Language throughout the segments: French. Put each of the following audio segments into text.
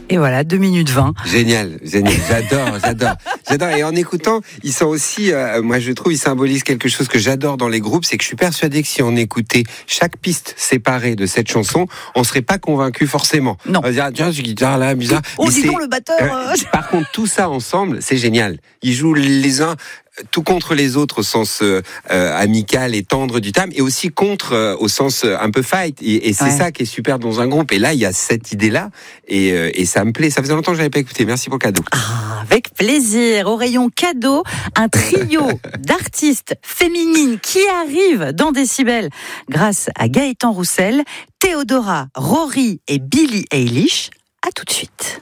Et voilà, 2 minutes 20. Génial. J'adore. Et en écoutant, ils sont aussi, moi je trouve, ils symbolisent quelque chose que j'adore dans les groupes, c'est que je suis persuadé que si on écoutait chaque piste séparée de cette chanson, on serait pas convaincu forcément. Non. On va dire, tiens, cette guitare là, bizarre. Oh, dis donc, le batteur. Par contre, tout ça ensemble, c'est génial. Ils jouent les uns tout contre les autres au sens amical et tendre du terme, et aussi contre au sens un peu fight. Et c'est ça qui est super dans un groupe. Et là, il y a cette idée-là, et ça me plaît. Ça faisait longtemps que je n'avais pas écouté. Merci pour le cadeau. Avec plaisir. Au rayon cadeau, un trio d'artistes féminines qui arrivent dans Décibel grâce à Gaëtan Roussel, Théodora, Rory et Billie Eilish. À tout de suite.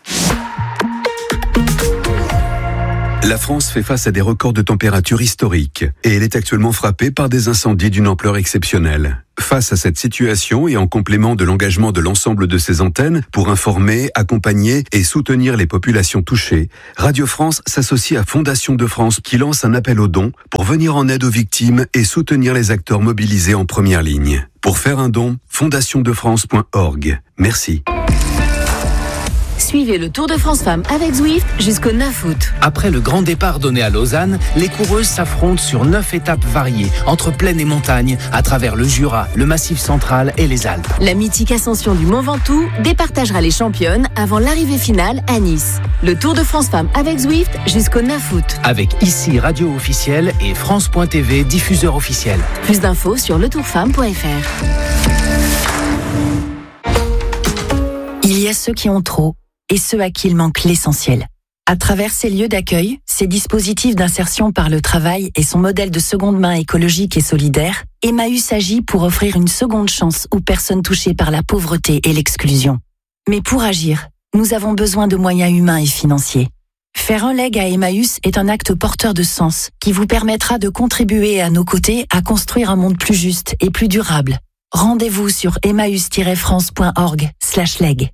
La France fait face à des records de température historiques et elle est actuellement frappée par des incendies d'une ampleur exceptionnelle. Face à cette situation et en complément de l'engagement de l'ensemble de ses antennes pour informer, accompagner et soutenir les populations touchées, Radio France s'associe à Fondation de France qui lance un appel aux dons pour venir en aide aux victimes et soutenir les acteurs mobilisés en première ligne. Pour faire un don, fondationdefrance.org. Merci. Suivez le Tour de France Femmes avec Zwift jusqu'au 9 août. Après le grand départ donné à Lausanne, les coureuses s'affrontent sur 9 étapes variées, entre plaine et montagne, à travers le Jura, le Massif central et les Alpes. La mythique ascension du Mont Ventoux départagera les championnes avant l'arrivée finale à Nice. Le Tour de France Femmes avec Zwift jusqu'au 9 août. Avec ici Radio officielle et France.tv diffuseur officiel. Plus d'infos sur letourfemme.fr. Il y a ceux qui ont trop et ceux à qui il manque l'essentiel. À travers ces lieux d'accueil, ces dispositifs d'insertion par le travail et son modèle de seconde main écologique et solidaire, Emmaüs agit pour offrir une seconde chance aux personnes touchées par la pauvreté et l'exclusion. Mais pour agir, nous avons besoin de moyens humains et financiers. Faire un leg à Emmaüs est un acte porteur de sens qui vous permettra de contribuer à nos côtés à construire un monde plus juste et plus durable. Rendez-vous sur emmaüs-france.org/leg.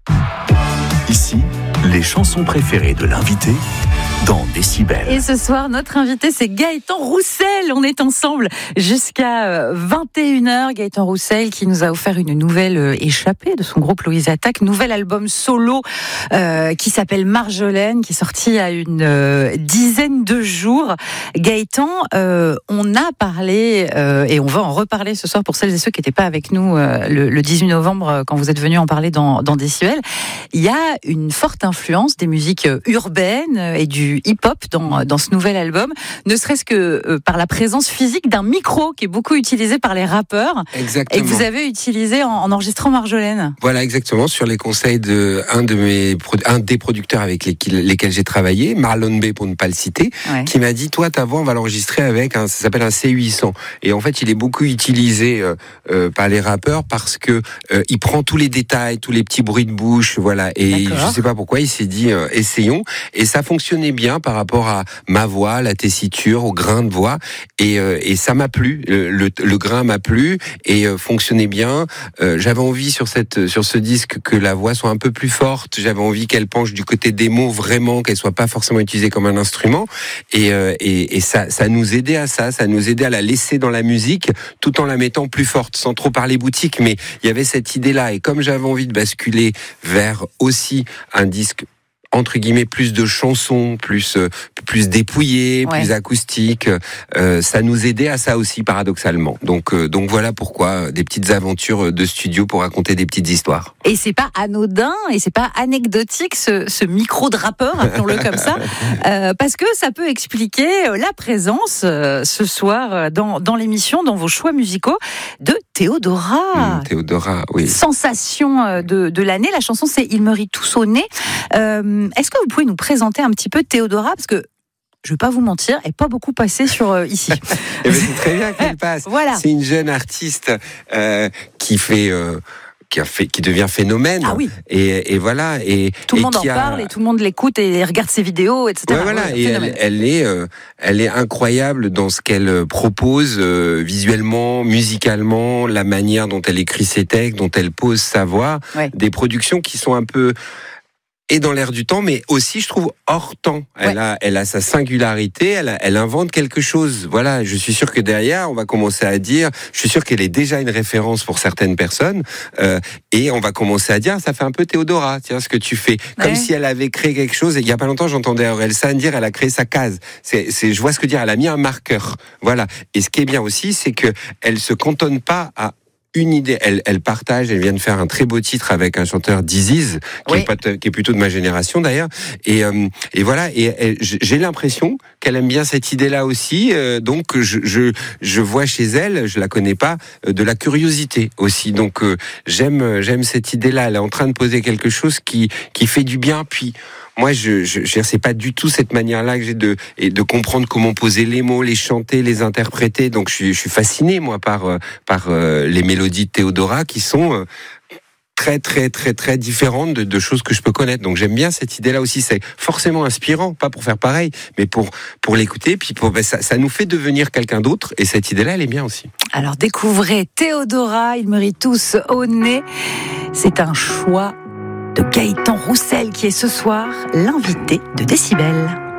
Ici, les chansons préférées de l'invité dans Décibel. Et ce soir, notre invité, c'est Gaëtan Roussel. On est ensemble jusqu'à 21h. Gaëtan Roussel qui nous a offert une nouvelle échappée de son groupe Louise Attaque. Nouvel album solo qui s'appelle Marjolaine, qui est sorti à une dizaine de jours. Gaëtan, on a parlé, et on va en reparler ce soir pour celles et ceux qui n'étaient pas avec nous le 18 novembre quand vous êtes venus en parler dans Décibel. Il y a une forte influence des musiques urbaines et du hip-hop dans ce nouvel album, ne serait-ce que par la présence physique d'un micro qui est beaucoup utilisé par les rappeurs. Exactement. Et que vous avez utilisé en enregistrant Marjolaine. Voilà, exactement, sur les conseils de un des producteurs avec lesquels j'ai travaillé, Marlon B pour ne pas le citer, qui m'a dit, toi ta voix on va l'enregistrer avec ça s'appelle un C800. Et en fait il est beaucoup utilisé par les rappeurs parce que il prend tous les détails, tous les petits bruits de bouche, voilà. Et je sais pas pourquoi il s'est dit essayons, et ça fonctionnait bien par rapport à ma voix, la tessiture, au grain de voix, et ça m'a plu, le grain m'a plu et fonctionnait bien. J'avais envie sur ce disque que la voix soit un peu plus forte, j'avais envie qu'elle penche du côté des mots vraiment, qu'elle soit pas forcément utilisée comme un instrument, et ça nous aidait à ça nous aidait à la laisser dans la musique tout en la mettant plus forte, sans trop parler boutique, mais il y avait cette idée-là, et comme j'avais envie de basculer vers aussi un disque entre guillemets plus de chansons, plus dépouillées, plus acoustiques, ça nous aidait à ça aussi paradoxalement. Donc voilà pourquoi des petites aventures de studio pour raconter des petites histoires. Et c'est pas anodin et c'est pas anecdotique ce micro de rappeur, appelons-le comme ça, parce que ça peut expliquer la présence ce soir dans l'émission, dans vos choix musicaux de Théodora. Théodora, oui. Sensation de l'année. La chanson c'est Il me rit tous au nez. Est-ce que vous pouvez nous présenter un petit peu Théodora, parce que je ne vais pas vous mentir, elle n'est pas beaucoup passée sur ici. C'est très bien qu'elle passe. Voilà. C'est une jeune artiste qui devient phénomène. Ah oui. Et voilà. Et tout le monde en parle et tout le monde l'écoute et regarde ses vidéos, etc. Ouais, voilà. Et elle est incroyable dans ce qu'elle propose visuellement, musicalement, la manière dont elle écrit ses textes, dont elle pose sa voix. Ouais. Des productions qui sont un peu et dans l'air du temps, mais aussi, je trouve, hors temps. Elle a sa singularité, elle invente quelque chose. Voilà, je suis sûr que derrière, on va commencer à dire, je suis sûr qu'elle est déjà une référence pour certaines personnes, et on va commencer à dire, ça fait un peu Théodora, tiens, ce que tu fais. Comme si elle avait créé quelque chose, et il y a pas longtemps, j'entendais Orelsan dire, elle a créé sa case. Je vois ce que dire, elle a mis un marqueur. Voilà. Et ce qui est bien aussi, c'est que elle se cantonne pas à une idée, elle partage, elle vient de faire un très beau titre avec un chanteur Disease, qui est plutôt de ma génération d'ailleurs, et voilà, et j'ai l'impression qu'elle aime bien cette idée-là aussi, donc je vois chez elle, je la connais pas, de la curiosité aussi, donc j'aime cette idée-là, elle est en train de poser quelque chose qui fait du bien, puis moi, je c'est pas du tout cette manière-là que j'ai de comprendre comment poser les mots, les chanter, les interpréter. Donc, je suis fasciné, moi, par les mélodies de Théodora qui sont très, très, très, très différentes de choses que je peux connaître. Donc, j'aime bien cette idée-là aussi. C'est forcément inspirant, pas pour faire pareil, mais pour l'écouter. Puis, ça nous fait devenir quelqu'un d'autre. Et cette idée-là, elle est bien aussi. Alors, découvrez Théodora. Ils me rient tous au nez. C'est un choix de Gaëtan Roussel qui est ce soir l'invité de Décibel.